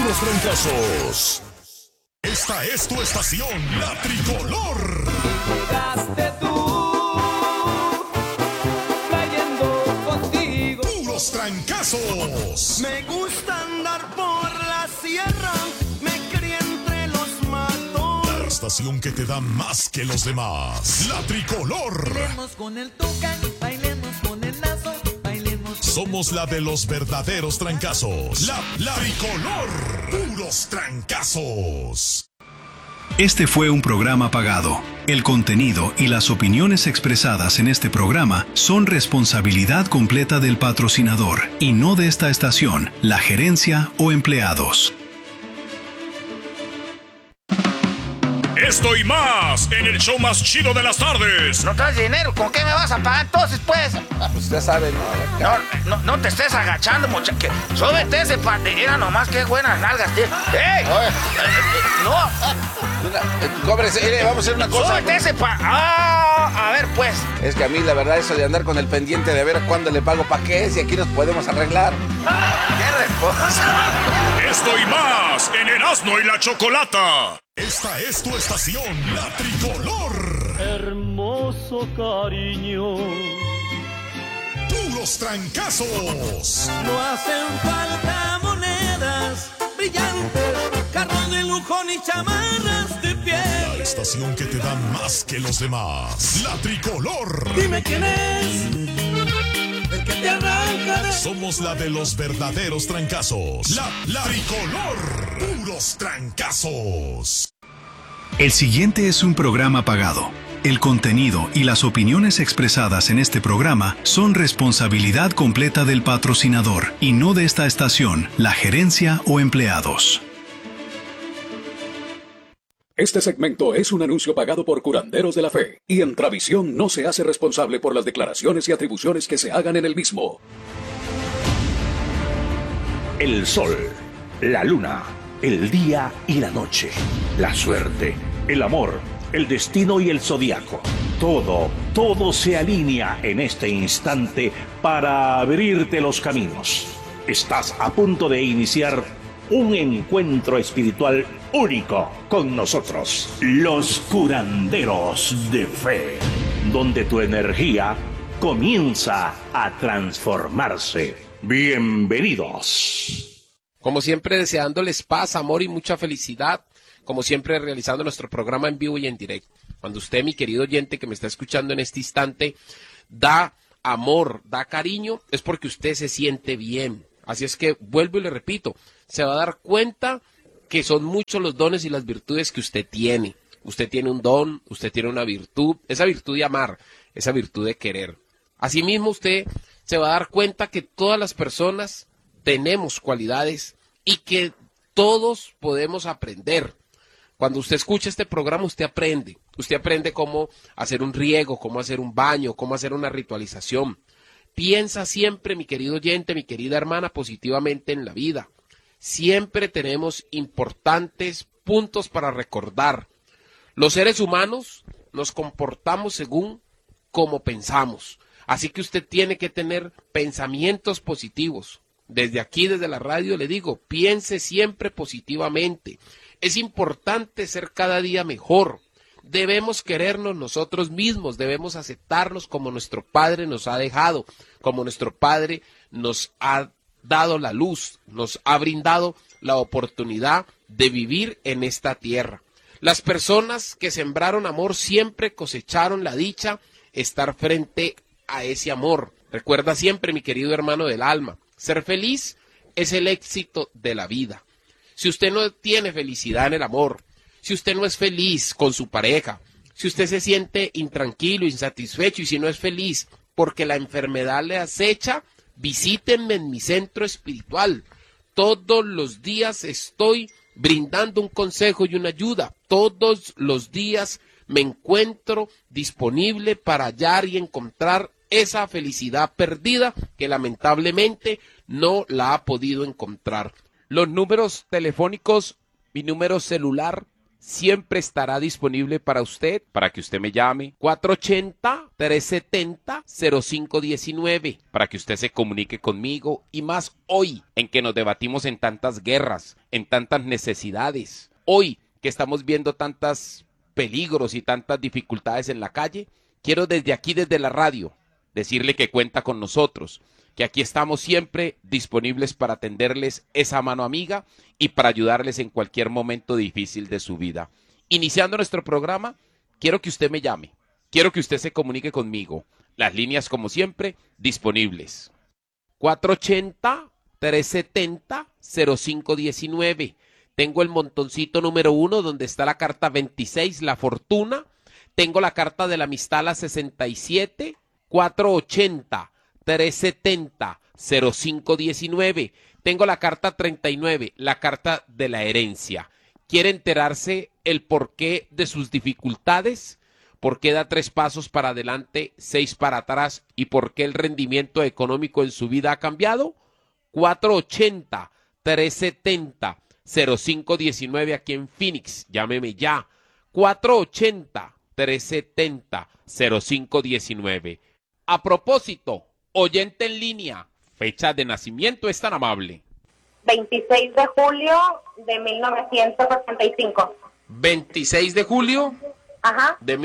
puros trancazos. Esta es tu estación, La Tricolor. Llegaste tú, trayendo contigo Puros trancazos. Me gusta andar por la sierra, me crié entre los matos. La estación que te da más que los demás. La Tricolor. Bailemos con el tucán, bailemos con el lazo, bailemos. Somos la de los verdaderos trancazos. La Tricolor. Puros trancazos. Este fue un programa pagado. El contenido y las opiniones expresadas en este programa son responsabilidad completa del patrocinador y no de esta estación, la gerencia o empleados. Esto y más en el show más chido de las tardes. No traes dinero, ¿con qué me vas a pagar entonces, pues? Pues usted sabe, No te estés agachando, muchacho. Súbete ese era nomás que buenas nalgas, tío. ¡Ey! No. Cóbrese, vamos a hacer una cosa. Súbete ese a ver, pues. Es que a mí, la verdad, eso de andar con el pendiente de ver cuándo le pago pa' qué es y aquí nos podemos arreglar. ¡Qué respuesta! Esto y más en Erasmo y la Chocolata. Esta es tu estación, La Tricolor. Hermoso cariño, Puros trancazos. no hacen falta monedas brillantes, carros de lujo ni chamarras de piel. La estación que te da más que los demás. La Tricolor. Dime quién es el que te arranca de... Somos la de los verdaderos trancazos. La Tricolor. Puros trancazos. El siguiente es un programa pagado. El contenido y las opiniones expresadas en este programa son responsabilidad completa del patrocinador y no de esta estación, la gerencia o empleados. Este segmento es un anuncio pagado por Curanderos de la Fe y Entravisión no se hace responsable por las declaraciones y atribuciones que se hagan en el mismo. El sol, la luna, el día y la noche, la suerte, el amor, el destino y el zodiaco. Todo se alinea en este instante para abrirte los caminos. Estás a punto de iniciar un encuentro espiritual único con nosotros, los Curanderos de Fe, donde tu energía comienza a transformarse. Bienvenidos. Como siempre, deseándoles paz, amor y mucha felicidad. Como siempre, realizando nuestro programa en vivo y en directo. Cuando usted, mi querido oyente que me está escuchando en este instante, da amor, da cariño, es porque usted se siente bien. Así es que, vuelvo y le repito, se va a dar cuenta que son muchos los dones y las virtudes que usted tiene. Usted tiene un don, usted tiene una virtud, esa virtud de amar, esa virtud de querer. Asimismo, usted se va a dar cuenta que todas las personas tenemos cualidades y que todos podemos aprender. Cuando usted escucha este programa, usted aprende cómo hacer un riego, cómo hacer un baño, cómo hacer una ritualización. Piensa siempre, mi querido oyente, mi querida hermana, positivamente en la vida. Siempre tenemos importantes puntos para recordar. Los seres humanos nos comportamos según cómo pensamos. Así que usted tiene que tener pensamientos positivos. Desde aquí, desde la radio, le digo, piense siempre positivamente. Es importante ser cada día mejor. Debemos querernos nosotros mismos, debemos aceptarnos como nuestro Padre nos ha dejado, como nuestro Padre nos ha dado la luz, nos ha brindado la oportunidad de vivir en esta tierra. Las personas que sembraron amor siempre cosecharon la dicha, estar frente a ese amor. Recuerda siempre, mi querido hermano del alma, ser feliz es el éxito de la vida. Si usted no tiene felicidad en el amor, si usted no es feliz con su pareja, si usted se siente intranquilo, insatisfecho y si no es feliz porque la enfermedad le acecha, visítenme en mi centro espiritual. Todos los días estoy brindando un consejo y una ayuda. Todos los días me encuentro disponible para hallar y encontrar esa felicidad perdida que lamentablemente no la ha podido encontrar. Los números telefónicos, mi número celular siempre estará disponible para usted, para que usted me llame. 480-370-0519, para que usted se comunique conmigo, y más hoy, en que nos debatimos en tantas guerras, en tantas necesidades. Hoy, que estamos viendo tantos peligros y tantas dificultades en la calle, quiero desde aquí, desde la radio, decirle que cuenta con nosotros, que aquí estamos siempre disponibles para tenderles esa mano amiga y para ayudarles en cualquier momento difícil de su vida. Iniciando nuestro programa, quiero que usted me llame, quiero que usted se comunique conmigo. Las líneas, como siempre, disponibles. 480-370-0519. Tengo el montoncito número 1 donde está la carta 26, la fortuna. Tengo la carta de la amistad, la 67, 480-370-0519. Tengo la carta 39, la carta de la herencia. ¿Quiere enterarse el porqué de sus dificultades? ¿Por qué da 3 pasos para adelante, 6 para atrás? ¿Y por qué el rendimiento económico en su vida ha cambiado? 480-370-0519 aquí en Phoenix. Llámeme ya. 480-370-0519. A propósito, oyente en línea, fecha de nacimiento es tan amable. 26 de julio de 1985. 26 de julio Ajá, de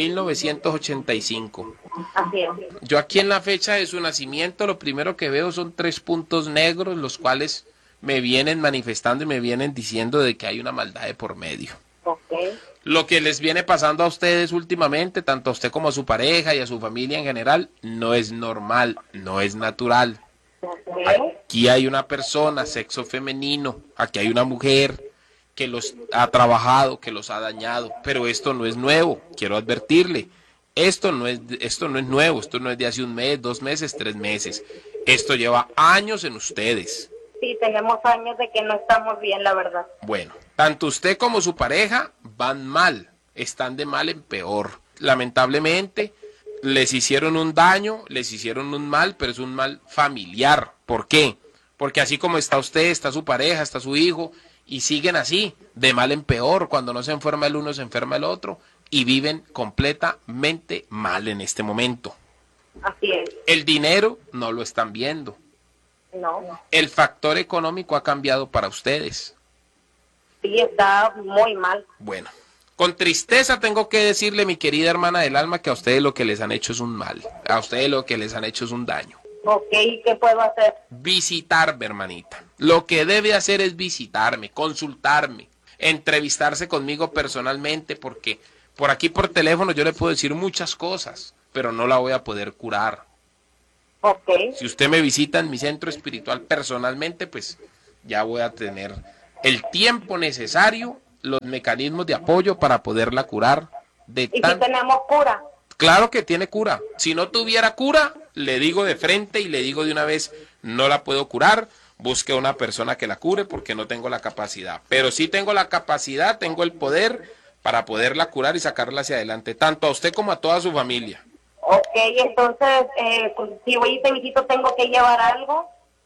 1985. así es. Yo aquí en la fecha de su nacimiento lo primero que veo son 3 puntos negros, los cuales me vienen manifestando y me vienen diciendo de que hay una maldad de por medio. Ok, Lo que les viene pasando a ustedes últimamente, tanto a usted como a su pareja y a su familia en general, no es normal, no es natural. ok, Aquí hay una persona, sexo femenino, aquí hay una mujer que los ha trabajado, que los ha dañado, pero esto no es nuevo, quiero advertirle. Esto no es nuevo, esto no es de hace 1 mes, 2 meses, 3 meses. Esto lleva años en ustedes. sí, tenemos años de que no estamos bien, la verdad. Bueno, tanto usted como su pareja van mal, están de mal en peor. Lamentablemente, les hicieron un daño, les hicieron un mal, pero es un mal familiar. ¿Por qué? Porque así como está usted, está su pareja, está su hijo, y siguen así, de mal en peor. Cuando no se enferma el uno, se enferma el otro, y viven completamente mal en este momento. Así es. El dinero no lo están viendo. No, El factor económico ha cambiado para ustedes. sí, está muy mal. Bueno, con tristeza tengo que decirle, mi querida hermana del alma, que a ustedes lo que les han hecho es un mal. A ustedes lo que les han hecho es un daño. Ok, ¿qué puedo hacer? Visitarme, hermanita. Lo que debe hacer es visitarme, consultarme, entrevistarse conmigo personalmente, porque por aquí por teléfono yo le puedo decir muchas cosas, pero no la voy a poder curar. Ok, Si usted me visita en mi centro espiritual personalmente, pues ya voy a tener el tiempo necesario, los mecanismos de apoyo para poderla curar de ¿y si tan... tenemos cura? Claro que tiene cura. Si no tuviera cura, le digo de frente y le digo de una vez, no la puedo curar, busque a una persona que la cure porque no tengo la capacidad. Pero sí tengo la capacidad, tengo el poder para poderla curar y sacarla hacia adelante, tanto a usted como a toda su familia. Ok, entonces, pues, si voy y te visito, ¿tengo que llevar algo?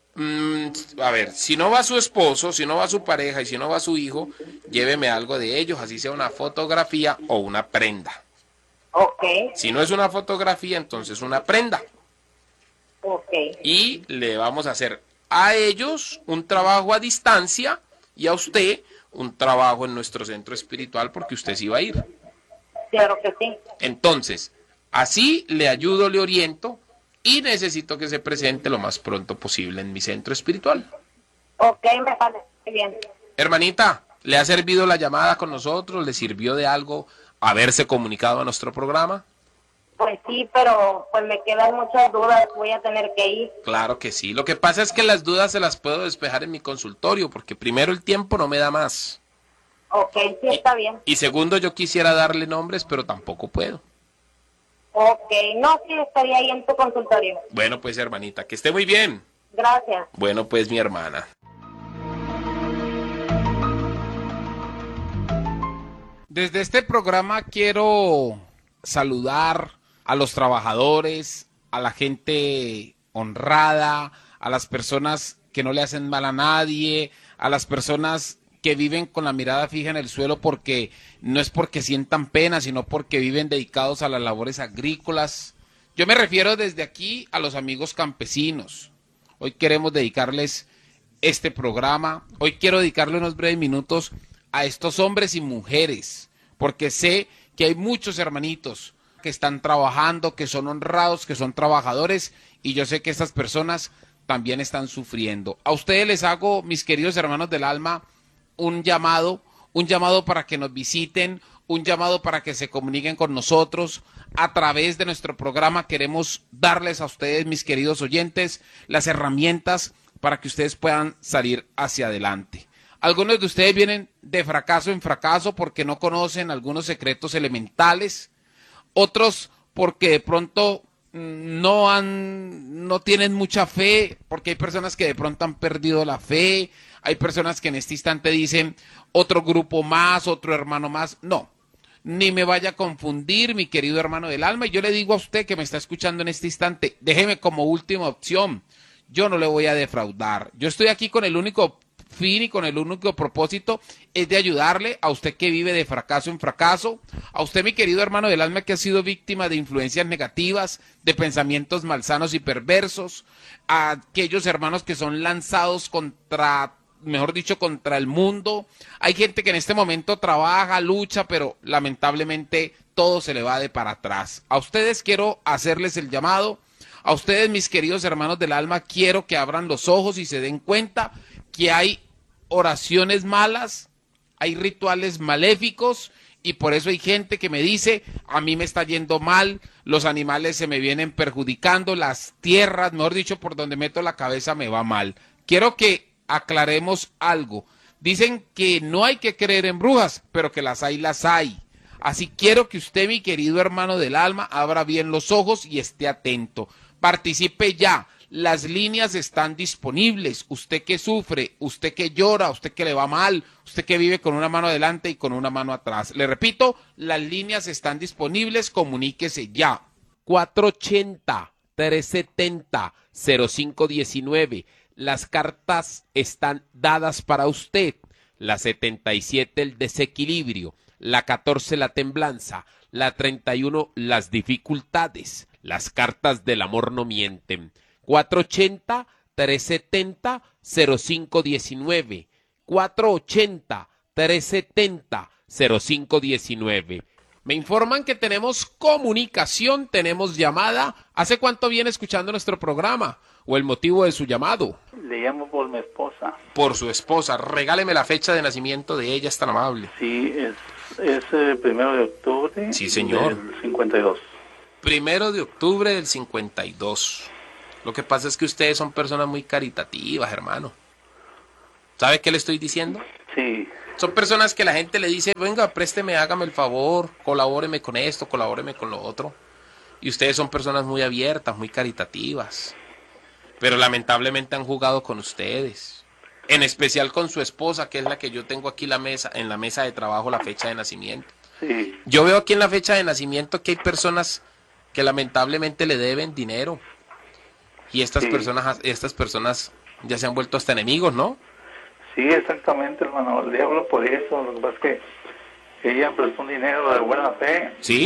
A ver, si no va su esposo, si no va su pareja y si no va su hijo, lléveme algo de ellos, así sea una fotografía o una prenda. Ok, Si no es una fotografía, entonces una prenda. ok, Y le vamos a hacer a ellos un trabajo a distancia y a usted un trabajo en nuestro centro espiritual porque usted sí va a ir. claro que sí. Entonces, así le ayudo, le oriento y necesito que se presente lo más pronto posible en mi centro espiritual. Ok, me parece bien. Hermanita, ¿le ha servido la llamada con nosotros? ¿Le sirvió de algo haberse comunicado a nuestro programa? Pues sí, pero pues me quedan muchas dudas, voy a tener que ir. Claro que sí. Lo que pasa es que las dudas se las puedo despejar en mi consultorio, porque primero el tiempo no me da más. Ok, sí, está bien. Y segundo, yo quisiera darle nombres, pero tampoco puedo. Ok, no, sí, estaría ahí en tu consultorio. Bueno, pues hermanita, que esté muy bien. Gracias. Bueno, pues mi hermana. Desde este programa quiero saludar a los trabajadores, a la gente honrada, a las personas que no le hacen mal a nadie, a las personas que viven con la mirada fija en el suelo porque no es porque sientan pena, sino porque viven dedicados a las labores agrícolas. Yo me refiero desde aquí a los amigos campesinos. Hoy queremos dedicarles este programa. Hoy quiero dedicarle unos breves minutos a estos hombres y mujeres, porque sé que hay muchos hermanitos que están trabajando, que son honrados, que son trabajadores, y yo sé que estas personas también están sufriendo. A ustedes les hago, mis queridos hermanos del alma, un llamado para que nos visiten, un llamado para que se comuniquen con nosotros. A través de nuestro programa queremos darles a ustedes, mis queridos oyentes, las herramientas para que ustedes puedan salir hacia adelante. Algunos de ustedes vienen de fracaso en fracaso porque no conocen algunos secretos elementales, otros porque de pronto no tienen mucha fe, porque hay personas que de pronto han perdido la fe, hay personas que en este instante dicen otro grupo más, otro hermano más. No, ni me vaya a confundir, mi querido hermano del alma, y yo le digo a usted que me está escuchando en este instante, déjeme como última opción, yo no le voy a defraudar, yo estoy aquí con el único fin y con el único propósito es de ayudarle a usted que vive de fracaso en fracaso, a usted, mi querido hermano del alma, que ha sido víctima de influencias negativas, de pensamientos malsanos y perversos, a aquellos hermanos que son lanzados contra el mundo. Hay gente que en este momento trabaja, lucha, pero lamentablemente todo se le va de para atrás. A ustedes quiero hacerles el llamado, a ustedes, mis queridos hermanos del alma, quiero que abran los ojos y se den cuenta que hay oraciones malas, hay rituales maléficos, y por eso hay gente que me dice, a mí me está yendo mal, los animales se me vienen perjudicando, las tierras, mejor dicho, por donde meto la cabeza me va mal. Quiero que aclaremos algo. Dicen que no hay que creer en brujas, pero que las hay, las hay. Así quiero que usted, mi querido hermano del alma, abra bien los ojos y esté atento. Participe ya. Las líneas están disponibles. Usted que sufre, usted que llora, usted que le va mal, usted que vive con una mano adelante y con una mano atrás. Le repito, las líneas están disponibles. Comuníquese ya. 480-370-0519. Las cartas están dadas para usted. La 77, el desequilibrio. La 14, la temblanza. La 31, las dificultades. Las cartas del amor no mienten. 480-370-0519. 480-370-0519. Me informan que tenemos comunicación, tenemos llamada. ¿Hace cuánto viene escuchando nuestro programa? ¿O el motivo de su llamado? Le llamo por mi esposa. Por su esposa. Regáleme la fecha de nacimiento de ella, es tan amable. Sí, es el 1 de octubre. Sí, señor. Del 52. 1 de octubre del 52. Lo que pasa es que ustedes son personas muy caritativas, hermano. ¿Sabe qué le estoy diciendo? Sí. Son personas que la gente le dice, venga, présteme, hágame el favor, colabóreme con esto, colabóreme con lo otro. Y ustedes son personas muy abiertas, muy caritativas. Pero lamentablemente han jugado con ustedes. En especial con su esposa, que es la que yo tengo aquí en la mesa de trabajo, la fecha de nacimiento. Sí. Yo veo aquí en la fecha de nacimiento que hay personas que lamentablemente le deben dinero. Y estas personas ya se han vuelto hasta enemigos, ¿no? Sí, exactamente, hermano. Le hablo por eso. Lo que pasa es que ella prestó un dinero de buena fe. Sí.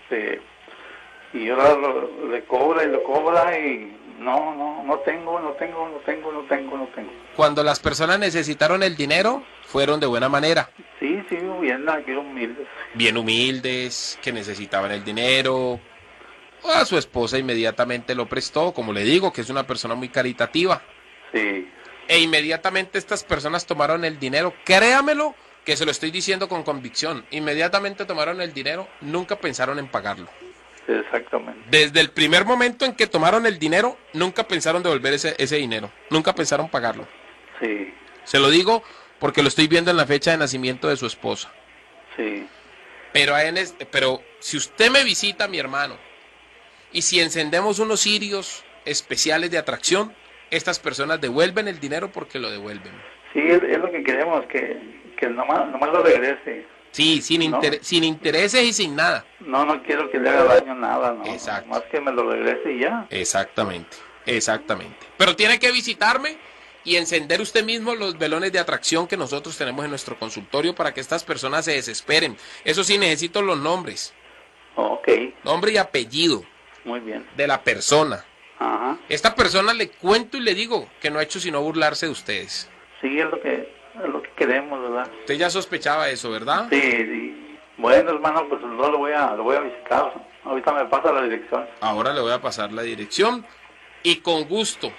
Y ahora le cobra y no tengo. Cuando las personas necesitaron el dinero, fueron de buena manera. Sí, bien humildes. Bien humildes, que necesitaban el dinero. A su esposa inmediatamente lo prestó, como le digo, que es una persona muy caritativa. Sí. E inmediatamente estas personas tomaron el dinero, créamelo, que se lo estoy diciendo con convicción, inmediatamente tomaron el dinero, nunca pensaron en pagarlo. Exactamente. Desde el primer momento en que tomaron el dinero, nunca pensaron devolver ese dinero, nunca pensaron pagarlo. Sí. Se lo digo porque lo estoy viendo en la fecha de nacimiento de su esposa. Sí. Pero si usted me visita, mi hermano, y si encendemos unos cirios especiales de atracción, estas personas devuelven el dinero porque lo devuelven. Sí, es lo que queremos, que nomás lo regrese. Sí, sin intereses y sin nada. No quiero que le haga daño nada, no. Exacto. Más que me lo regrese y ya. Exactamente. Pero tiene que visitarme y encender usted mismo los velones de atracción que nosotros tenemos en nuestro consultorio para que estas personas se desesperen. Eso sí, necesito los nombres. Ok, Nombre y apellido muy bien. de la persona. Ajá. Esta persona le cuento y le digo que no ha hecho sino burlarse de ustedes. Sí, es lo que queremos, ¿verdad? Usted ya sospechaba eso, ¿verdad? Sí, sí. Bueno, hermano, pues no lo voy a visitar. Ahorita me pasa la dirección. Ahora le voy a pasar la dirección y con gusto,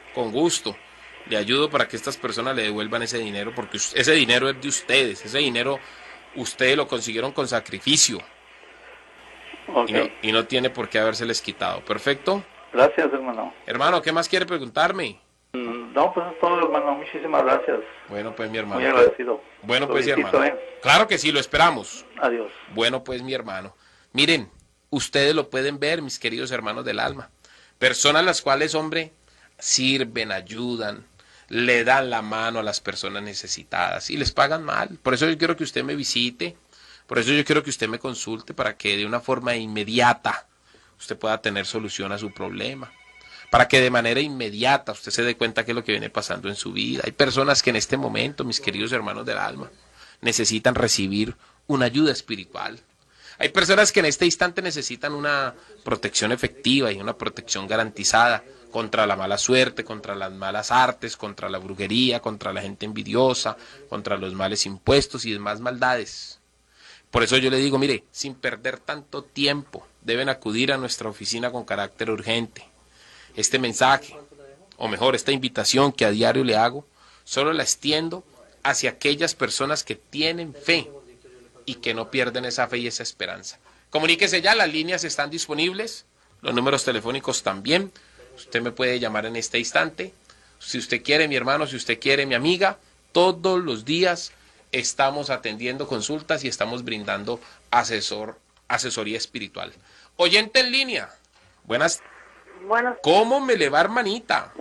le ayudo para que estas personas le devuelvan ese dinero, porque ese dinero es de ustedes, ese dinero ustedes lo consiguieron con sacrificio. Okay. Y no tiene por qué habérseles quitado. ¿Perfecto? Gracias, hermano. Hermano, ¿qué más quiere preguntarme? No, pues es todo, hermano. Muchísimas gracias. Bueno, pues mi hermano. Muy agradecido. Bueno, Lo pues mi visito, hermano. Claro que sí, lo esperamos. Adiós. Bueno, pues mi hermano. Miren, ustedes lo pueden ver, mis queridos hermanos del alma. Personas las cuales, hombre, sirven, ayudan, le dan la mano a las personas necesitadas y les pagan mal. Por eso yo quiero que usted me visite, por eso yo quiero que usted me consulte para que de una forma inmediata usted pueda tener solución a su problema. Para que de manera inmediata usted se dé cuenta qué es lo que viene pasando en su vida. Hay personas que en este momento, mis queridos hermanos del alma, necesitan recibir una ayuda espiritual. Hay personas que en este instante necesitan una protección efectiva y una protección garantizada contra la mala suerte, contra las malas artes, contra la brujería, contra la gente envidiosa, contra los males impuestos y demás maldades. Por eso yo le digo, mire, sin perder tanto tiempo, deben acudir a nuestra oficina con carácter urgente. Este mensaje, o mejor, esta invitación que a diario le hago, solo la extiendo hacia aquellas personas que tienen fe y que no pierden esa fe y esa esperanza. Comuníquese ya, las líneas están disponibles, los números telefónicos también. Usted me puede llamar en este instante. Si usted quiere, mi hermano, si usted quiere, mi amiga, todos los días estamos atendiendo consultas y estamos brindando asesoría espiritual. Oyente en línea, buenas. Bueno, ¿Cómo me le va, hermanita?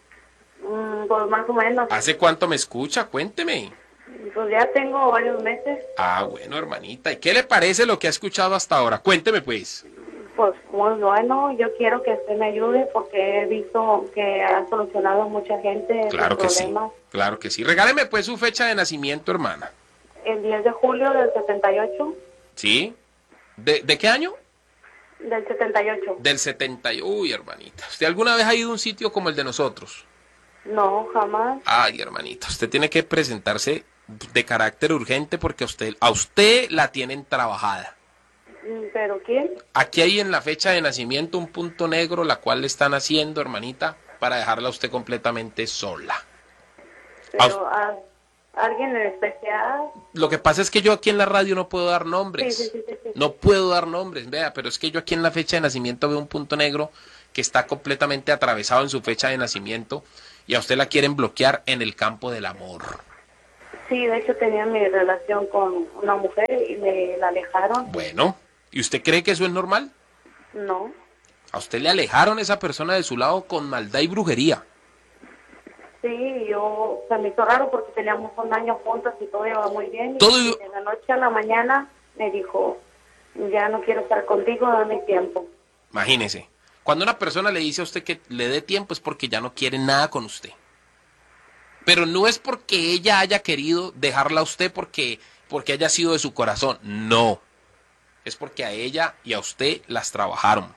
pues más o menos. ¿Hace cuánto me escucha? Cuénteme. Pues ya tengo varios meses. Ah, bueno, hermanita. ¿Y qué le parece lo que ha escuchado hasta ahora? Cuénteme, pues. Pues muy bueno, yo quiero que usted me ayude porque he visto que ha solucionado a mucha gente Claro que sí, problemas. claro que sí. Regáleme, pues, su fecha de nacimiento, hermana. El 10 de julio del 78. ¿Sí? ¿De qué año? Del 78. Del 70. Uy, hermanita. ¿Usted alguna vez ha ido a un sitio como el de nosotros? No, jamás. Ay, hermanita, usted tiene que presentarse de carácter urgente porque a usted la tienen trabajada. ¿Pero quién? Aquí hay en la fecha de nacimiento un punto negro, la cual le están haciendo, hermanita, para dejarla a usted completamente sola. Pero alguien en especial. Lo que pasa es que yo aquí en la radio no puedo dar nombres. Sí. No puedo dar nombres, vea, pero es que yo aquí en la fecha de nacimiento veo un punto negro que está completamente atravesado en su fecha de nacimiento y a usted la quieren bloquear en el campo del amor. Sí, de hecho tenía mi relación con una mujer y me la alejaron. Bueno, ¿y usted cree que eso es normal? No. A usted le alejaron a esa persona de su lado con maldad y brujería. Sí, se me hizo raro porque teníamos un año juntos y todo iba muy bien. Todo y de la noche a la mañana me dijo, ya no quiero estar contigo, dame tiempo. Imagínese, cuando una persona le dice a usted que le dé tiempo es porque ya no quiere nada con usted. Pero no es porque ella haya querido dejarla a usted porque haya sido de su corazón. No. Es porque a ella y a usted las trabajaron.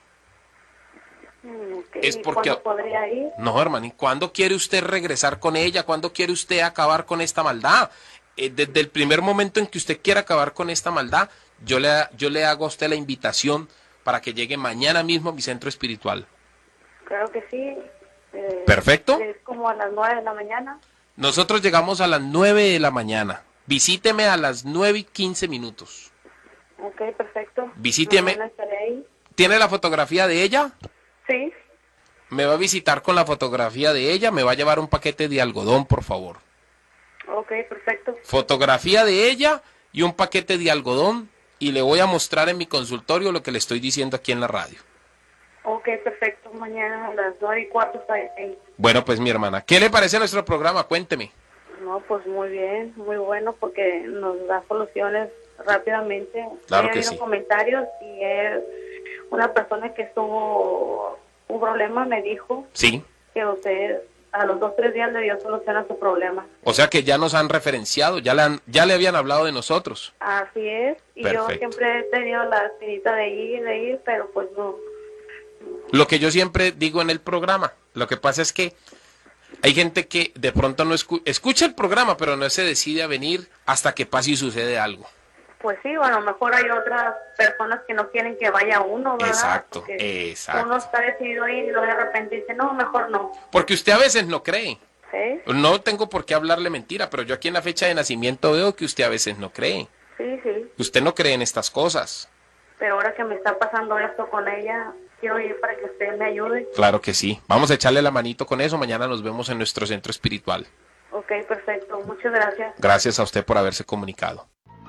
Okay. Es porque... ¿Cuándo podría ir? No, hermano, ¿y cuándo quiere usted regresar con ella? ¿Cuándo quiere usted acabar con esta maldad? Desde el primer momento en que usted quiera acabar con esta maldad, yo le hago a usted la invitación para que llegue mañana mismo a mi centro espiritual. Claro que sí. Perfecto. Es como a las 9 de la mañana. Nosotros llegamos a las 9 de la mañana. Visíteme a las 9:15. Ok, perfecto. Visíteme. Mañana estaré ahí. ¿Tiene la fotografía de ella? Sí. Me va a visitar con la fotografía de ella. Me va a llevar un paquete de algodón, por favor. Ok, perfecto. Fotografía de ella y un paquete de algodón. Y le voy a mostrar en mi consultorio lo que le estoy diciendo aquí en la radio. Ok, perfecto. Mañana a las 9:15 estaré ahí. Bueno, pues mi hermana, ¿qué le parece nuestro programa? Cuénteme. No, pues muy bien, muy bueno porque nos da soluciones rápidamente. Claro He que oído sí. comentarios y una persona que tuvo un problema me dijo Sí. que usted a los 2-3 días le dio solución a su problema. O sea que ya nos han referenciado, ya le habían hablado de nosotros. Así es, y Perfecto. yo siempre he tenido la espinita de ir, pero pues no. Lo que yo siempre digo en el programa, lo que pasa es que hay gente que de pronto no escucha el programa, pero no se decide a venir hasta que pase y sucede algo. Pues sí, bueno, a lo mejor hay otras personas que no quieren que vaya uno, ¿verdad? Exacto, Porque exacto. uno está decidido a ir y luego de repente dice, no, mejor no. Porque usted a veces no cree. ¿Sí? No tengo por qué hablarle mentira, pero yo aquí en la fecha de nacimiento veo que usted a veces no cree. Sí, sí. Usted no cree en estas cosas. Pero ahora que me está pasando esto con ella, quiero ir para que usted me ayude. Claro que sí. Vamos a echarle la manito con eso. Mañana nos vemos en nuestro centro espiritual. Ok, perfecto. Muchas gracias. Gracias a usted por haberse comunicado.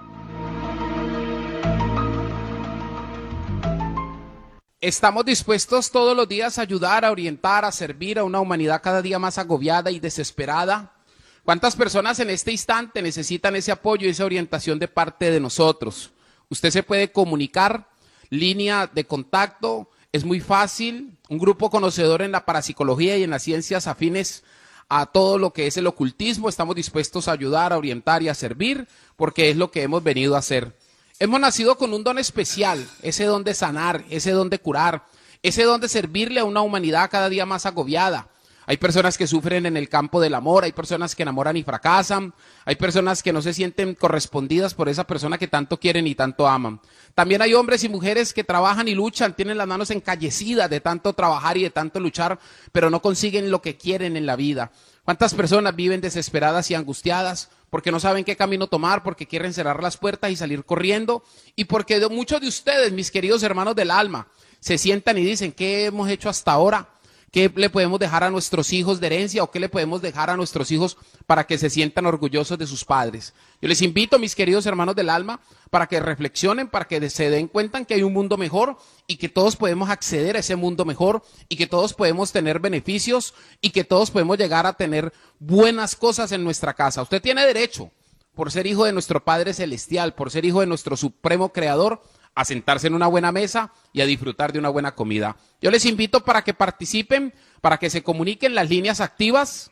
Estamos dispuestos todos los días a ayudar, a orientar, a servir a una humanidad cada día más agobiada y desesperada. ¿Cuántas personas en este instante necesitan ese apoyo y esa orientación de parte de nosotros? Usted se puede comunicar, línea de contacto, es muy fácil. Un grupo conocedor en la parapsicología y en las ciencias afines a todo lo que es el ocultismo. Estamos dispuestos a ayudar, a orientar y a servir, porque es lo que hemos venido a hacer. Hemos nacido con un don especial, ese don de sanar, ese don de curar, ese don de servirle a una humanidad cada día más agobiada. Hay personas que sufren en el campo del amor, hay personas que enamoran y fracasan, hay personas que no se sienten correspondidas por esa persona que tanto quieren y tanto aman. También hay hombres y mujeres que trabajan y luchan, tienen las manos encallecidas de tanto trabajar y de tanto luchar, pero no consiguen lo que quieren en la vida. ¿Cuántas personas viven desesperadas y angustiadas porque no saben qué camino tomar, porque quieren cerrar las puertas y salir corriendo? Y porque muchos de ustedes, mis queridos hermanos del alma, se sientan y dicen, ¿qué hemos hecho hasta ahora? ¿Qué le podemos dejar a nuestros hijos de herencia o qué le podemos dejar a nuestros hijos para que se sientan orgullosos de sus padres? Yo les invito, mis queridos hermanos del alma, para que reflexionen, para que se den cuenta que hay un mundo mejor y que todos podemos acceder a ese mundo mejor y que todos podemos tener beneficios y que todos podemos llegar a tener buenas cosas en nuestra casa. Usted tiene derecho, por ser hijo de nuestro Padre Celestial, por ser hijo de nuestro Supremo Creador, a sentarse en una buena mesa y a disfrutar de una buena comida. Yo les invito para que participen, para que se comuniquen las líneas activas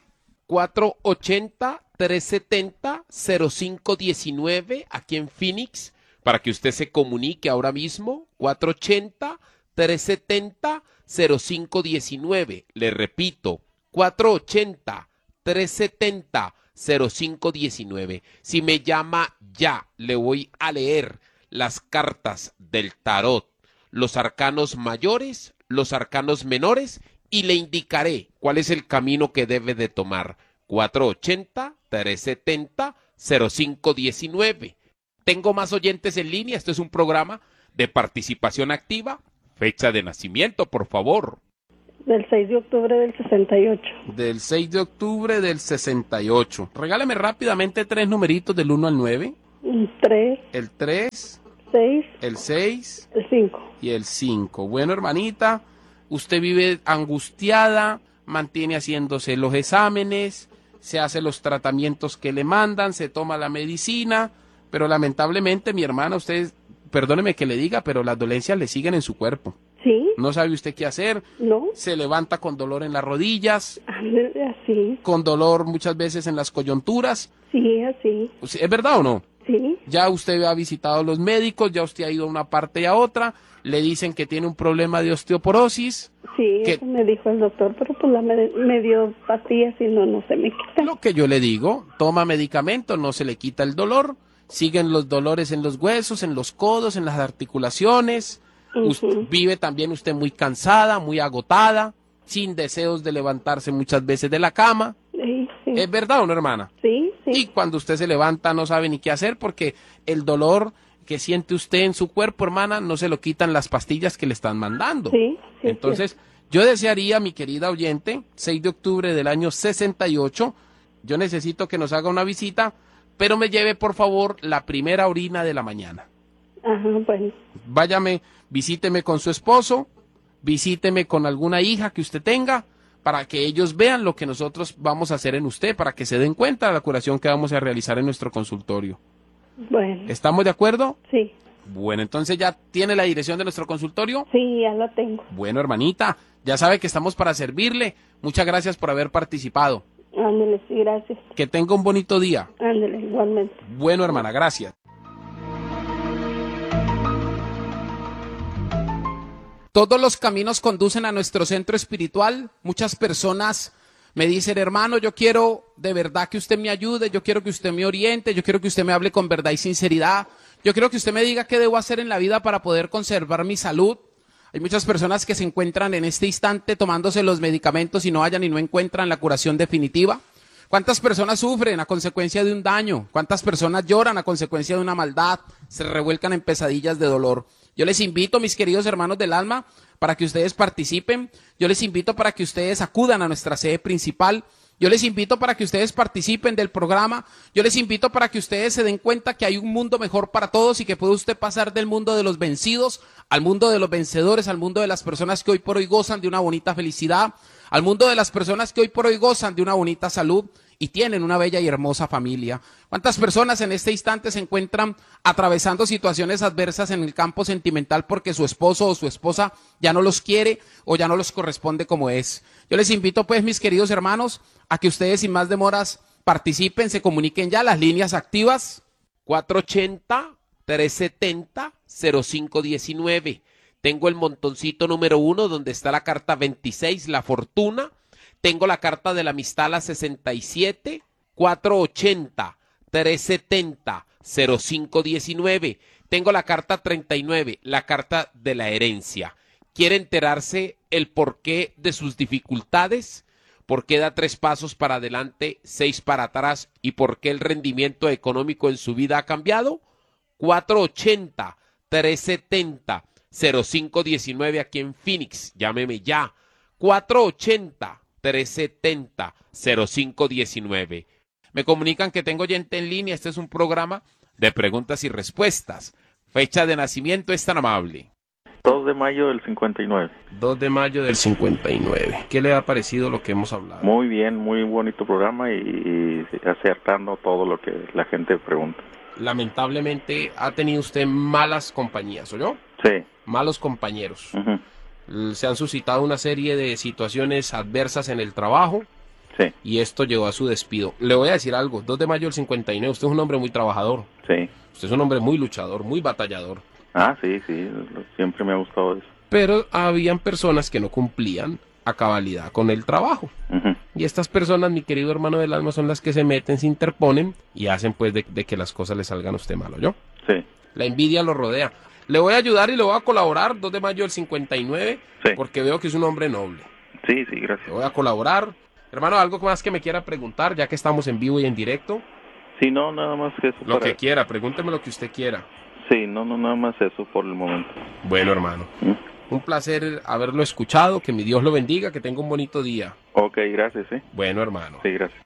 480-370-0519 aquí en Phoenix, para que usted se comunique ahora mismo, 480-370-0519. Le repito, 480-370-0519. Si me llama ya, le voy a leer las cartas del tarot, los arcanos mayores, los arcanos menores, y le indicaré cuál es el camino que debe de tomar. 480-370-0519. Tengo más oyentes en línea. Esto es un programa de participación activa. Fecha de nacimiento, por favor. Del 6 de octubre del 68. Del 6 de octubre del 68. Regálame rápidamente 3 numeritos del 1 al 9. 3. El 3. 6. El 6. El 5. Y el 5. Bueno, hermanita, usted vive angustiada, mantiene haciéndose los exámenes, se hace los tratamientos que le mandan, se toma la medicina, pero lamentablemente, mi hermana, usted, perdóneme que le diga, pero las dolencias le siguen en su cuerpo. ¿Sí? No sabe usted qué hacer. No. Se levanta con dolor en las rodillas. Así. Con dolor muchas veces en las coyunturas. Sí, así. ¿Es verdad o no? Sí. Ya usted ha visitado a los médicos, ya usted ha ido a una parte y a otra, le dicen que tiene un problema de osteoporosis. Sí, eso me dijo el doctor, pero pues me dio pastillas y no se me quita. Lo que yo le digo, toma medicamento, no se le quita el dolor, siguen los dolores en los huesos, en los codos, en las articulaciones. Vive también usted muy cansada, muy agotada, sin deseos de levantarse muchas veces de la cama. Sí. ¿Es verdad o no, hermana? Sí. Y cuando usted se levanta no sabe ni qué hacer porque el dolor que siente usted en su cuerpo, hermana, no se lo quitan las pastillas que le están mandando. Sí. Entonces, yo desearía, mi querida oyente, 6 de octubre del año 68, yo necesito que nos haga una visita, pero me lleve, por favor, la primera orina de la mañana. Ajá, bueno. Váyame, visíteme con su esposo, visíteme con alguna hija que usted tenga, para que ellos vean lo que nosotros vamos a hacer en usted, para que se den cuenta de la curación que vamos a realizar en nuestro consultorio. Bueno. ¿Estamos de acuerdo? Sí. Bueno, entonces ya tiene la dirección de nuestro consultorio. Sí, ya la tengo. Bueno, hermanita, ya sabe que estamos para servirle. Muchas gracias por haber participado. Ándele, sí, gracias. Que tenga un bonito día. Ándele, igualmente. Bueno, hermana, gracias. Todos los caminos conducen a nuestro centro espiritual. Muchas personas me dicen, hermano, yo quiero de verdad que usted me ayude, yo quiero que usted me oriente, yo quiero que usted me hable con verdad y sinceridad. Yo quiero que usted me diga qué debo hacer en la vida para poder conservar mi salud. Hay muchas personas que se encuentran en este instante tomándose los medicamentos y no hallan y no encuentran la curación definitiva. ¿Cuántas personas sufren a consecuencia de un daño? ¿Cuántas personas lloran a consecuencia de una maldad? Se revuelcan en pesadillas de dolor. Yo les invito, mis queridos hermanos del alma, para que ustedes participen. Yo les invito para que ustedes acudan a nuestra sede principal. Yo les invito para que ustedes participen del programa. Yo les invito para que ustedes se den cuenta que hay un mundo mejor para todos y que puede usted pasar del mundo de los vencidos al mundo de los vencedores, al mundo de las personas que hoy por hoy gozan de una bonita felicidad, al mundo de las personas que hoy por hoy gozan de una bonita salud y tienen una bella y hermosa familia. ¿Cuántas personas en este instante se encuentran atravesando situaciones adversas en el campo sentimental porque su esposo o su esposa ya no los quiere o ya no los corresponde como es? Yo les invito pues, mis queridos hermanos, a que ustedes sin más demoras participen, se comuniquen ya, las líneas activas 480-370-0519. Tengo el montoncito número 1 donde está la carta 26, la fortuna. Tengo la carta de la amistad, la 67, 480-370-0519. Tengo la carta 39, la carta de la herencia. ¿Quiere enterarse el porqué de sus dificultades? ¿Por qué da 3 pasos para adelante, 6 para atrás? ¿Y por qué el rendimiento económico en su vida ha cambiado? 480-370-0519 aquí en Phoenix. Llámeme ya. 480-370-0519. Me comunican que tengo oyente en línea. Este es un programa de preguntas y respuestas. Fecha de nacimiento es tan amable. 2 de mayo del 59. 2 de mayo del 59. ¿Qué le ha parecido lo que hemos hablado? Muy bien, muy bonito programa y acertando todo lo que la gente pregunta. Lamentablemente ha tenido usted malas compañías, ¿oyó? Sí. Malos compañeros. Se han suscitado una serie de situaciones adversas en el trabajo. Sí. Y esto llevó a su despido. Le voy a decir algo, 2 de mayo del 59, usted es un hombre muy trabajador. Sí. Usted es un hombre muy luchador, muy batallador. Ah, sí, siempre me ha gustado eso. Pero habían personas que no cumplían a cabalidad con el trabajo. Y estas personas, mi querido hermano del alma, son las que se meten, se interponen y hacen pues de que las cosas le salgan a usted malo, ¿yo? Sí. La envidia lo rodea. Le voy a ayudar y le voy a colaborar, 2 de mayo del 59, sí, porque veo que es un hombre noble. Sí, gracias. Le voy a colaborar. Hermano, ¿algo más que me quiera preguntar, ya que estamos en vivo y en directo? Sí, no, nada más que eso. Lo que quiera, pregúnteme lo que usted quiera. Sí, no, nada más eso por el momento. Bueno, hermano. Un placer haberlo escuchado, que mi Dios lo bendiga, que tenga un bonito día. Ok, gracias, sí. Bueno, hermano. Sí, gracias.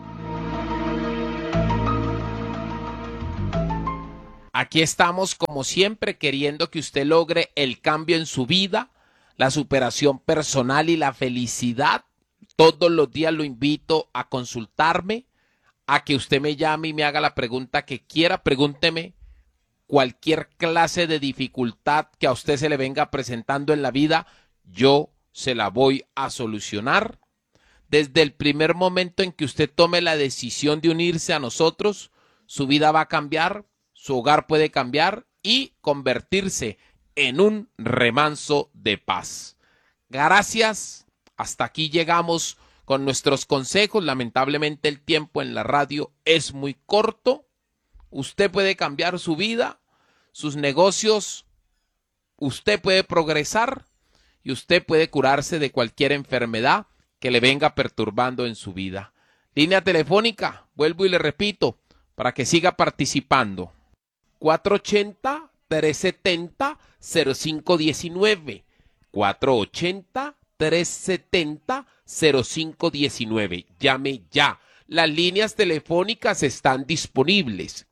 Aquí estamos, como siempre, queriendo que usted logre el cambio en su vida, la superación personal y la felicidad. Todos los días lo invito a consultarme, a que usted me llame y me haga la pregunta que quiera. Pregúnteme cualquier clase de dificultad que a usted se le venga presentando en la vida, yo se la voy a solucionar. Desde el primer momento en que usted tome la decisión de unirse a nosotros, su vida va a cambiar, su hogar puede cambiar y convertirse en un remanso de paz. Gracias. Hasta aquí llegamos con nuestros consejos. Lamentablemente el tiempo en la radio es muy corto. Usted puede cambiar su vida, sus negocios, usted puede progresar y usted puede curarse de cualquier enfermedad que le venga perturbando en su vida. Línea telefónica, vuelvo y le repito, para que siga participando. 480-370-0519. 480-370-0519. Llame ya. Las líneas telefónicas están disponibles.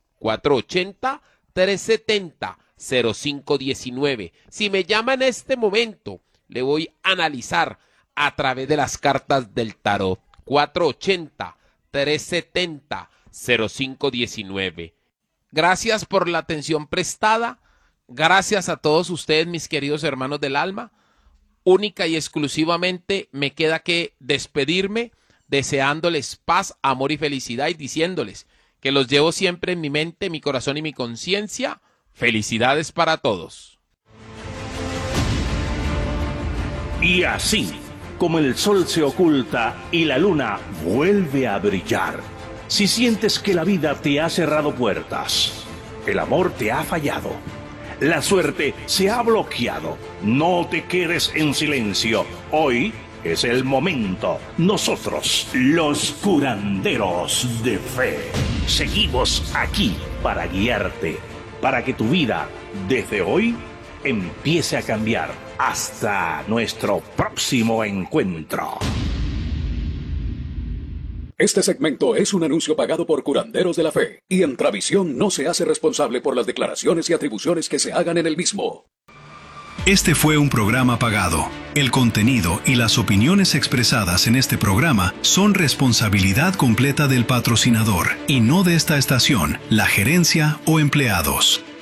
480-370-0519. Si me llama en este momento, le voy a analizar a través de las cartas del tarot. 480-370-0519. Gracias por la atención prestada. Gracias a todos ustedes, mis queridos hermanos del alma. Única y exclusivamente me queda que despedirme deseándoles paz, amor y felicidad y diciéndoles que los llevo siempre en mi mente, mi corazón y mi conciencia. Felicidades para todos. Y así, como el sol se oculta y la luna vuelve a brillar, si sientes que la vida te ha cerrado puertas, el amor te ha fallado, la suerte se ha bloqueado, no te quedes en silencio. Hoy es el momento. Nosotros, los curanderos de fe, seguimos aquí para guiarte, para que tu vida, desde hoy, empiece a cambiar. Hasta nuestro próximo encuentro. Este segmento es un anuncio pagado por Curanderos de la Fe, y Entravisión no se hace responsable por las declaraciones y atribuciones que se hagan en el mismo. Este fue un programa pagado. El contenido y las opiniones expresadas en este programa son responsabilidad completa del patrocinador y no de esta estación, la gerencia o empleados.